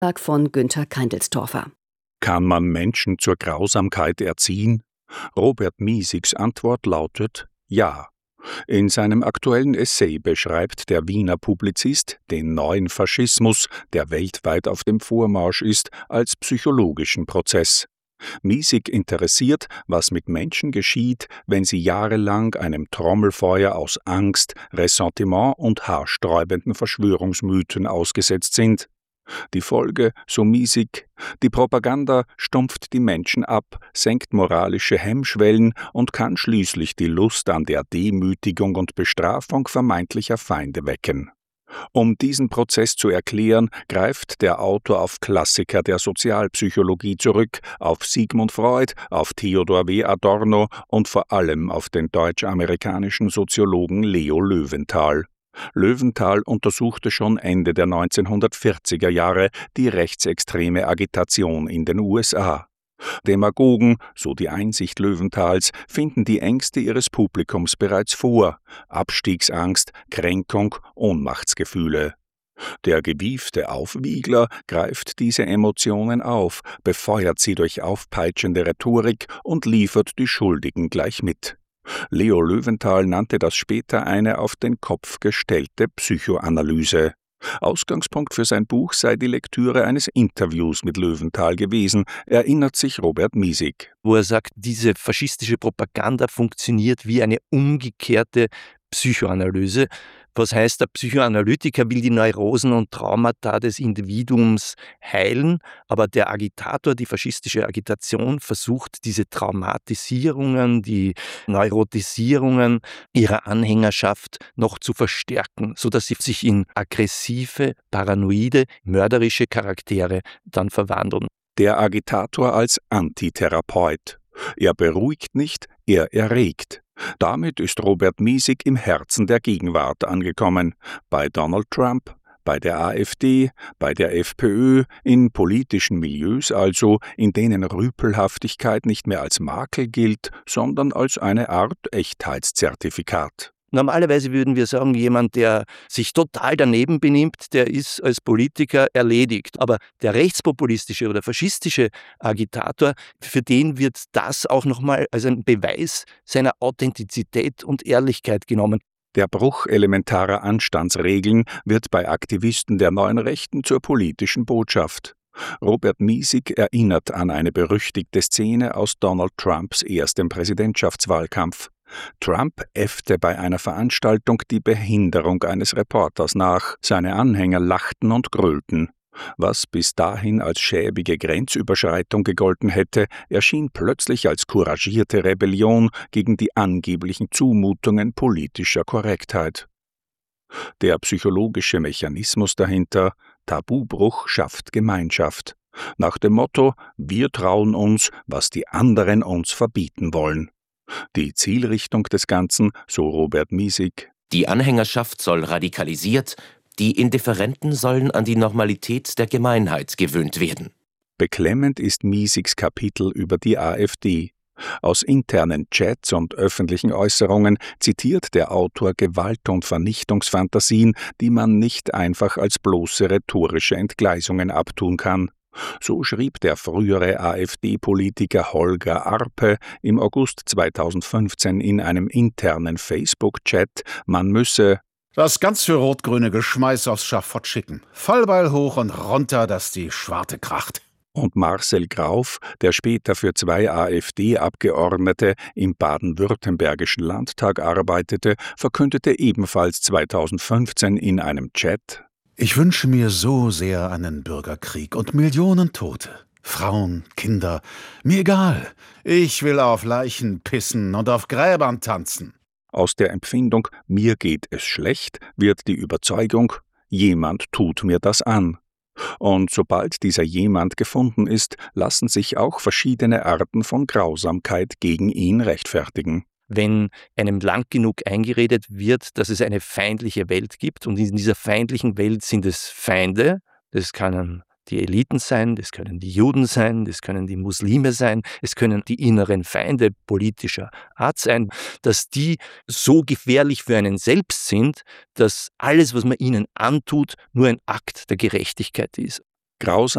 Von Günther Keindelstorfer. Kann man Menschen zur Grausamkeit erziehen? Robert Miesigs Antwort lautet ja. In seinem aktuellen Essay beschreibt der Wiener Publizist den neuen Faschismus, der weltweit auf dem Vormarsch ist, als psychologischen Prozess. Miesig interessiert, was mit Menschen geschieht, wenn sie jahrelang einem Trommelfeuer aus Angst, Ressentiment und haarsträubenden Verschwörungsmythen ausgesetzt sind. Die Folge, so Miesig: die Propaganda stumpft die Menschen ab, senkt moralische Hemmschwellen und kann schließlich die Lust an der Demütigung und Bestrafung vermeintlicher Feinde wecken. Um diesen Prozess zu erklären, greift der Autor auf Klassiker der Sozialpsychologie zurück, auf Sigmund Freud, auf Theodor W. Adorno und vor allem auf den deutsch-amerikanischen Soziologen Leo Löwenthal. Löwenthal untersuchte schon Ende der 1940er Jahre die rechtsextreme Agitation in den USA. Demagogen, so die Einsicht Löwenthals, finden die Ängste ihres Publikums bereits vor: Abstiegsangst, Kränkung, Ohnmachtsgefühle. Der gewiefte Aufwiegler greift diese Emotionen auf, befeuert sie durch aufpeitschende Rhetorik und liefert die Schuldigen gleich mit. Leo Löwenthal nannte das später eine auf den Kopf gestellte Psychoanalyse. Ausgangspunkt für sein Buch sei die Lektüre eines Interviews mit Löwenthal gewesen, erinnert sich Robert Miesig. Wo er sagt, diese faschistische Propaganda funktioniert wie eine umgekehrte Psychoanalyse. Was heißt, der Psychoanalytiker will die Neurosen und Traumata des Individuums heilen, aber der Agitator, die faschistische Agitation, versucht diese Traumatisierungen, die Neurotisierungen ihrer Anhängerschaft noch zu verstärken, sodass sie sich in aggressive, paranoide, mörderische Charaktere dann verwandeln. Der Agitator als Antitherapeut. Er beruhigt nicht, er erregt. Damit ist Robert Miesig im Herzen der Gegenwart angekommen. Bei Donald Trump, bei der AfD, bei der FPÖ, in politischen Milieus also, in denen Rüpelhaftigkeit nicht mehr als Makel gilt, sondern als eine Art Echtheitszertifikat. Normalerweise würden wir sagen, jemand, der sich total daneben benimmt, der ist als Politiker erledigt. Aber der rechtspopulistische oder faschistische Agitator, für den wird das auch nochmal als ein Beweis seiner Authentizität und Ehrlichkeit genommen. Der Bruch elementarer Anstandsregeln wird bei Aktivisten der neuen Rechten zur politischen Botschaft. Robert Miesig erinnert an eine berüchtigte Szene aus Donald Trumps erstem Präsidentschaftswahlkampf. Trump äffte bei einer Veranstaltung die Behinderung eines Reporters nach. Seine Anhänger lachten und grölten. Was bis dahin als schäbige Grenzüberschreitung gegolten hätte, erschien plötzlich als couragierte Rebellion gegen die angeblichen Zumutungen politischer Korrektheit. Der psychologische Mechanismus dahinter: Tabubruch schafft Gemeinschaft. Nach dem Motto: wir trauen uns, was die anderen uns verbieten wollen. Die Zielrichtung des Ganzen, so Robert Miesig: Die Anhängerschaft soll radikalisiert, die Indifferenten sollen an die Normalität der Gemeinheit gewöhnt werden. Beklemmend ist Miesigs Kapitel über die AfD. Aus internen Chats und öffentlichen Äußerungen zitiert der Autor Gewalt- und Vernichtungsfantasien, die man nicht einfach als bloße rhetorische Entgleisungen abtun kann. So schrieb der frühere AfD-Politiker Holger Arpe im August 2015 in einem internen Facebook-Chat, man müsse das ganze rot-grüne Geschmeiß aufs Schafott schicken. Fallbeil hoch und runter, dass die Schwarte kracht. Und Marcel Grauf, der später für 2 AfD-Abgeordnete im baden-württembergischen Landtag arbeitete, verkündete ebenfalls 2015 in einem Chat: Ich wünsche mir so sehr einen Bürgerkrieg und Millionen Tote. Frauen, Kinder, mir egal. Ich will auf Leichen pissen und auf Gräbern tanzen. Aus der Empfindung, mir geht es schlecht, wird die Überzeugung, jemand tut mir das an. Und sobald dieser jemand gefunden ist, lassen sich auch verschiedene Arten von Grausamkeit gegen ihn rechtfertigen. Wenn einem lang genug eingeredet wird, dass es eine feindliche Welt gibt, und in dieser feindlichen Welt sind es Feinde, das können die Eliten sein, das können die Juden sein, das können die Muslime sein, es können die inneren Feinde politischer Art sein, dass die so gefährlich für einen selbst sind, dass alles, was man ihnen antut, nur ein Akt der Gerechtigkeit ist. Grausam